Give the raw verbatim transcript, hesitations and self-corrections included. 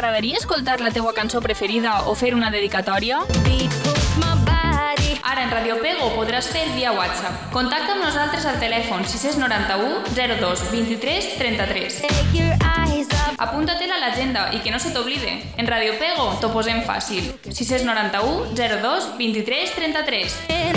T'agradaria escoltar la teua cançó preferida o fer una dedicatòria? Ara en Radio Pego ho podràs fer via WhatsApp. Contacta amb nosaltres al telèfon sis nou u, zero dos, vint-i-tres, trenta-tres. Apunta-te'l a l'agenda i que no se t'oblide. En Radio Pego t'ho posem fàcil. sis nou u, zero dos, vint-i-tres, trenta-tres.